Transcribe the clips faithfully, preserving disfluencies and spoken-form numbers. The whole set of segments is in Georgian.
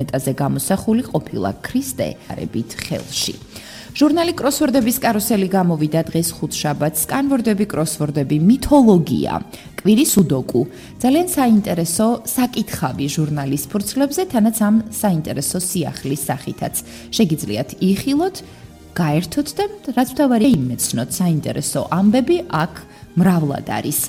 მონეტაზე გამოსახული ყოფილა ქრისტე არებით ხელში. ჟურნალი კროსვორდების კარუსელი გამოვიდა დღეს ხუთშაბათს. სკანვორდები, კროსვორდები, მითოლოგია, კვირის უდოკუ. ძალიან საინტერესო საკითხავი ჟურნალის ფურცლებზე, თანაც ამ საინტერესო სიახლის სახითაც შეგიძლიათ იხილოთ, გაერთოთ და რაც მთავარია იმეცნოთ, საინტერესო ამბები აქ მრავლად არის.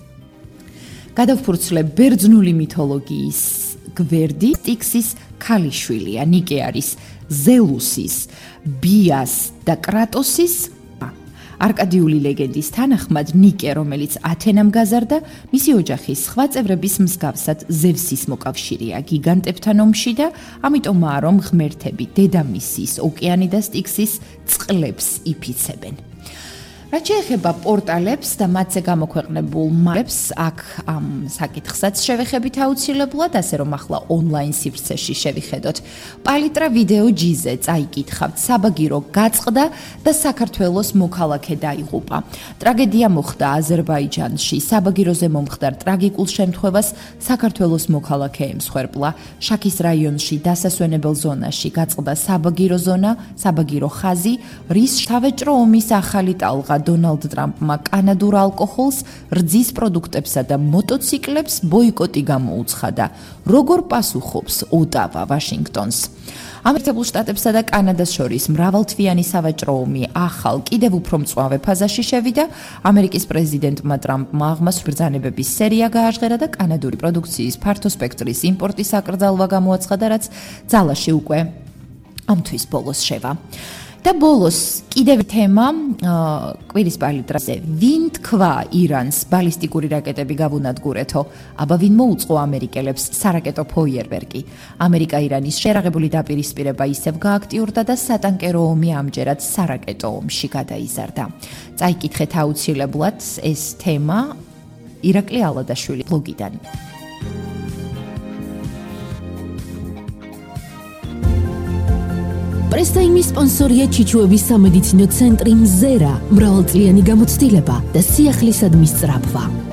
გადავფურცლებ ბერძნული მითოლოგიის გვერდი სტიქსის ქალიშვილია, ნიკე არის ზელუსის, ბიას და კრატოსის არკადიული ლეგენდის თანახმად ნიკე, რომელიც ათენამ გაზარდა, მისი ოჯახის სხვა წევრების მსგავსად ზევსის მოკავშირეა გიგანტებთან ომში და ამიტომაა რომ ღმერთები დედამისის, ოკეანი და სტიქსის წყლებს იფიცებენ. რაც შეეხება პორტალებს და მათზე გამოქვეყნებულ მასალებს, აქ ამ საკითხსაც შევეხებით აუცილებლად, ასე რომ ახლა ონლაინ სივრცეში შევიხედოთ. პალიტრა ვიდეო ჯიზე წაიკითხავთ, საბაგირო გაწყდა და საქართველოს მოქალაქე დაიღუპა. ტრაგედია მოხდა აზერბაიჯანში, საბაგიროზე მომხდარ ტრაგიკულ შემთხვევას საქართველოს მოქალაქე ემსხვერპლა. შაქის რაიონში დასასვენებელ ზონაში გაწყდა საბაგირო ზონა, საბაგირო ხაზი, რის თავეჭრო ომის ახალი ტალღა დონალდ ტრამპმა კანადურ ალკოჰოლს, რძის პროდუქტებსა და მოტოციკლებს ბოიკოტი გამოუცხადა. როგორ პასუხობს ოტავა ვაშინგტონს? ამერიკულ შტატებსა და კანადას შორის მრავალთვიანი სავაჭრო ომი ახალ, კიდევ უფრო მწვავე ფაზაში შევიდა. ამერიკის პრეზიდენტმა ტრამპმა აღმასვ ბრძანებების სერია გააჟღერა და კანადური პროდუქციის ფართო სპექტრის იმპორტის აკრძალვა გამოაცხადა, რაც ძალაში უკვე ამთვის ბოლოს შევა. და ბოლოს კიდევ თემა კვირის პალიტრაზე. ვინ თქვა ირანს ბალისტიკური რაკეტები გავუნადგურეთო? აბა ვინ მოუწყო ამერიკელებს სარაკეტო ფოიერვერკი? ამერიკა ირანის შერაღებული დაპირისპირება ისევ გააქტიურდა და სატანკერო ომი ამჯერად სარაკეტო ომში გადაიზარდა. წაიკითხეთ აუცილებლად ეს თემა ირაკლი ალადაშვილის ბლოგიდან. პრესტაიმის სპონსორია ჩიჩუების სამედიცინო ცენტრი მზერა, მრავალწლიანი გამოცდილება და სიახლისადმი სწრაფვა.